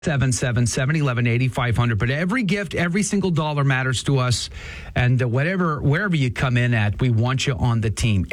777-1180-500. But every gift, every single dollar matters to us. And wherever you come in at, we want you on the team.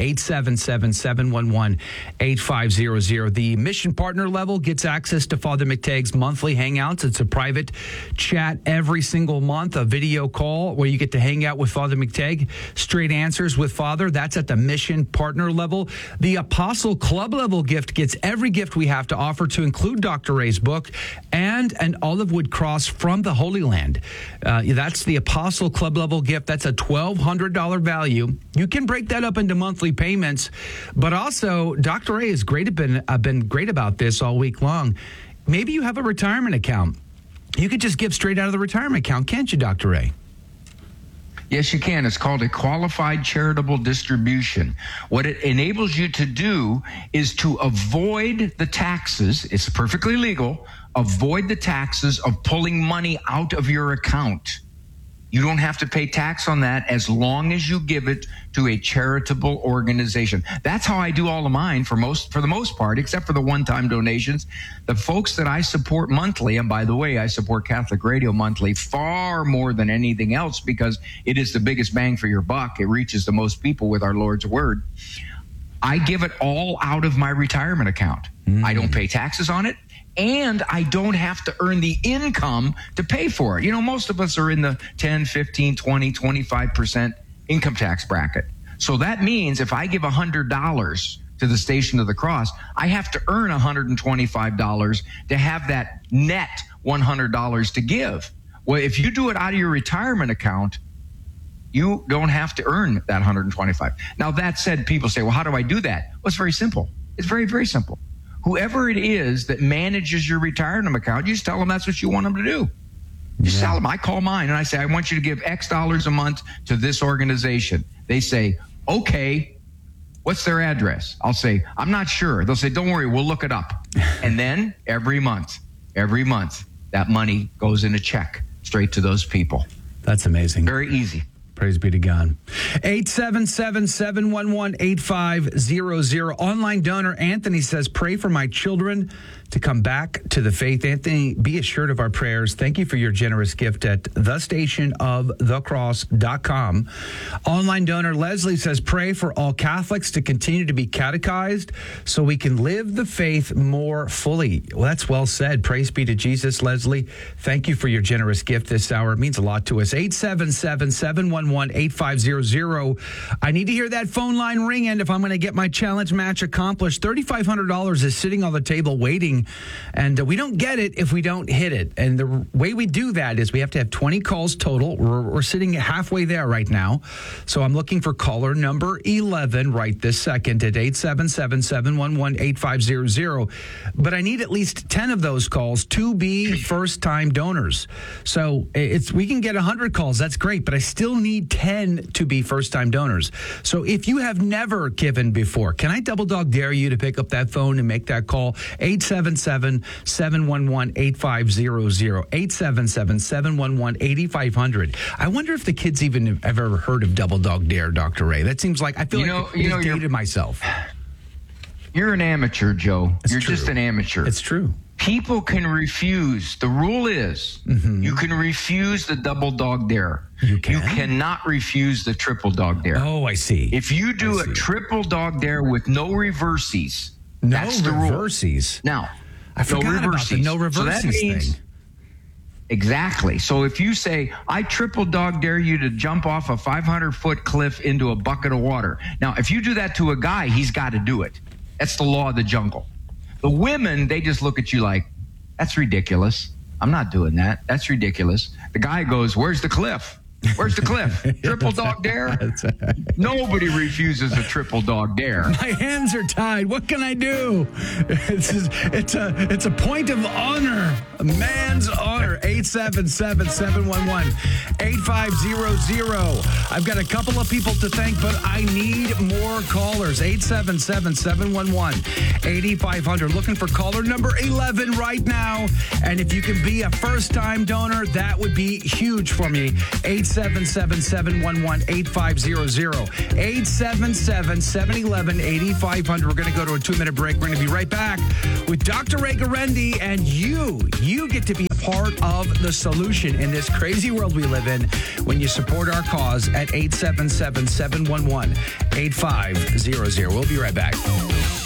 877-711-8500. The mission partner level gets access to Father McTague's monthly hangouts. It's a private chat every single month, a video call where you get to hang out with Father McTague. Straight answers with Father. That's at the mission partner level. The Apostle Club level gift gets every gift we have to offer, to include Dr. Ray's book and an olive wood cross from the Holy Land. That's the Apostle Club level gift. That's a $1,200 value. You can break that up into monthly payments, but also Dr. Ray has been great about this all week long. Maybe you have a retirement account. You could just give straight out of the retirement account, can't you, Dr. Ray? Yes, you can. It's called a qualified charitable distribution. What it enables you to do is to avoid the taxes. It's perfectly legal. Avoid the taxes of pulling money out of your account. You don't have to pay tax on that as long as you give it to a charitable organization. That's how I do all of mine for the most part, except for the one-time donations. The folks that I support monthly, and by the way, I support Catholic Radio monthly far more than anything else because it is the biggest bang for your buck. It reaches the most people with our Lord's word. I give it all out of my retirement account. I don't pay taxes on it. And I don't have to earn the income to pay for it. You know, most of us are in the 10, 15, 20, 25% income tax bracket. So that means if I give $100 to the Station of the Cross, I have to earn $125 to have that net $100 to give. Well, if you do it out of your retirement account, you don't have to earn that $125. Now, that said, people say, well, how do I do that? Well, it's very simple. It's very, very simple. Whoever it is that manages your retirement account, you just tell them that's what you want them to do. You just tell them, I call mine and I say, I want you to give X dollars a month to this organization. They say, okay, what's their address? I'll say, I'm not sure. They'll say, don't worry, we'll look it up. And then every month, that money goes in a check straight to those people. That's amazing. Very easy. Praise be to God. 877-711-8500. Online donor Anthony says, pray for my children to come back to the faith. Anthony, be assured of our prayers. Thank you for your generous gift at thestationofthecross.com. Online donor Leslie says, pray for all Catholics to continue to be catechized so we can live the faith more fully. Well, that's well said. Praise be to Jesus, Leslie. Thank you for your generous gift this hour. It means a lot to us. 877-711-8500. I need to hear that phone line ring, and if I'm going to get my challenge match accomplished, $3,500 is sitting on the table waiting. And we don't get it if we don't hit it. And the way we do that is we have to have 20 calls total. We're sitting halfway there right now. So I'm looking for caller number 11 right this second at 877-711-8500. But I need at least 10 of those calls to be first-time donors. So we can get 100 calls. That's great. But I still need 10 to be first-time donors. So if you have never given before, can I double dog dare you to pick up that phone and make that call? 877-711-8500. 877-711-8500. I wonder if the kids even have ever heard of Double Dog Dare, Dr. Ray. That seems like I feel like I dated myself. You're an amateur, Joe. You're just an amateur. It's true. People can refuse. The rule is you can refuse the Double Dog Dare. You cannot refuse the Triple Dog Dare. Oh, I see. If you do a Triple Dog Dare with no reverses, that's the rule. Now, I forgot about the no reverses thing. Exactly. So if you say, I triple dog dare you to jump off a 500-foot cliff into a bucket of water. Now, if you do that to a guy, he's got to do it. That's the law of the jungle. The women, they just look at you like, that's ridiculous. I'm not doing that. That's ridiculous. The guy goes, where's the cliff? Where's the cliff? Triple dog dare? Nobody refuses a triple dog dare. My hands are tied. What can I do? It's a point of honor. A man's honor. 877-711-8500. I've got a couple of people to thank, but I need more callers. 877-711-8500. Looking for caller number 11 right now. And if you can be a first-time donor, that would be huge for me. 877-711-8500. 877-711-8500. We're going to go to a 2-minute break. We're going to be right back with Dr. Ray Guarendi, and you get to be a part of the solution in this crazy world we live in when you support our cause at 877-711-8500. We'll be right back.